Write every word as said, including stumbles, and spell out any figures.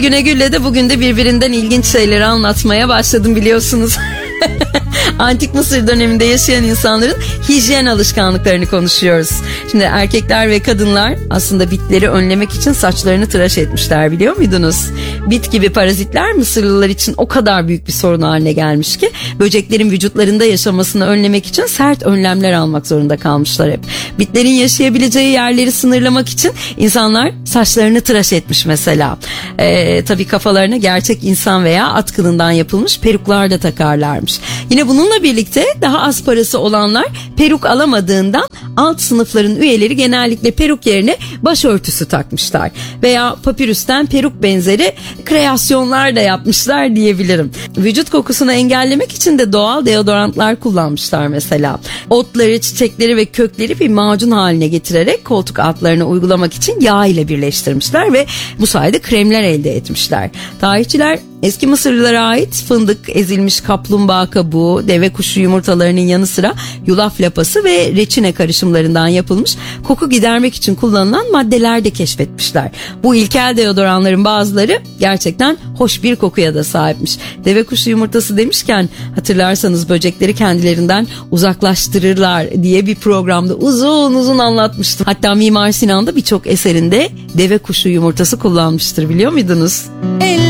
Güne Gül'le de bugün de birbirinden ilginç şeyleri anlatmaya başladım biliyorsunuz. Antik Mısır döneminde yaşayan insanların hijyen alışkanlıklarını konuşuyoruz. Şimdi erkekler ve kadınlar aslında bitleri önlemek için saçlarını tıraş etmişler, biliyor muydunuz? Bit gibi parazitler Mısırlılar için o kadar büyük bir sorun haline gelmiş ki böceklerin vücutlarında yaşamasını önlemek için sert önlemler almak zorunda kalmışlar hep. Bitlerin yaşayabileceği yerleri sınırlamak için insanlar saçlarını tıraş etmiş mesela. Ee, tabii kafalarına gerçek insan veya at kılından yapılmış peruklar da takarlarmış. Yine bununla birlikte daha az parası olanlar peruk alamadığından alt sınıfların üyeleri genellikle peruk yerine başörtüsü takmışlar. Veya papirüsten peruk benzeri kreasyonlar da yapmışlar diyebilirim. Vücut kokusunu engellemek için de doğal deodorantlar kullanmışlar mesela. Otları, çiçekleri ve kökleri bir macun haline getirerek koltuk altlarına uygulamak için yağ ile birleştirmişler ve bu sayede kremler elde etmişler. Tarihçiler eski Mısırlılara ait fındık, ezilmiş kaplumbağa kabuğu, deve kuşu yumurtalarının yanı sıra yulaf lapası ve reçine karışımlarından yapılmış koku gidermek için kullanılan maddeler de keşfetmişler. Bu ilkel deodoranların bazıları gerçekten hoş bir kokuya da sahipmiş. Deve kuşu yumurtası demişken hatırlarsanız böcekleri kendilerinden uzaklaştırırlar diye bir programda uzun uzun anlatmıştım. Hatta Mimar Sinan da birçok eserinde deve kuşu yumurtası kullanmıştır, biliyor muydunuz?